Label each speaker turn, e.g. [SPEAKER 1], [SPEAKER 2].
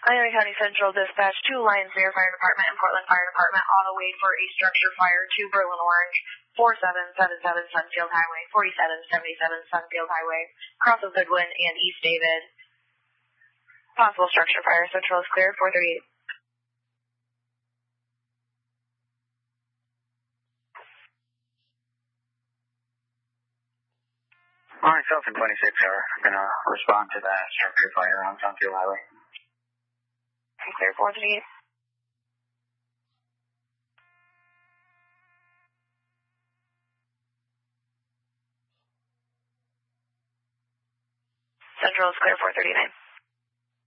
[SPEAKER 1] Miami County Central Dispatch to Lions Air Fire Department and Portland Fire Department on the way for a structure fire to Berlin Orange, 4777 Sunfield Highway, 4777 Sunfield Highway, across of Goodwin and East David. Possible structure fire. Central is clear, 438.
[SPEAKER 2] Myself and 26 are going to respond to that structure fire on Sunfield Highway.
[SPEAKER 1] Clear, 438. Central is clear, 439.